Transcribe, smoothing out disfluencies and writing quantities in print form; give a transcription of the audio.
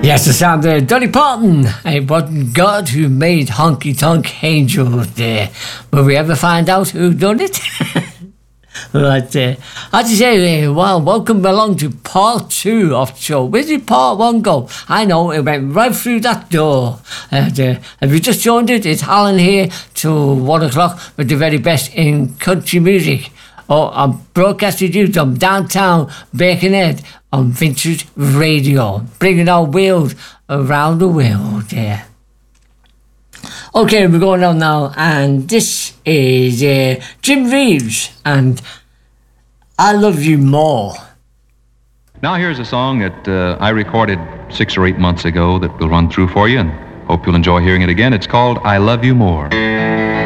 Yes, the sound of Dolly Parton. It wasn't God who made Honky Tonk Angels there. Will we ever find out who done it? But as you say, well, welcome along to part 2 of the show. Where did part 1 go? I know, it went right through that door. Have you just joined it? It's Alan here till 1 o'clock with the very best in country music. I'm broadcasting you from downtown Birkenhead on Vintage Radio, bringing our wheels around the world. Yeah. Okay, we're going on now, and this is Jim Reeves and I Love You More. Now here's a song that I recorded 6 or 8 months ago that we'll run through for you, and hope you'll enjoy hearing it again. It's called I Love You More.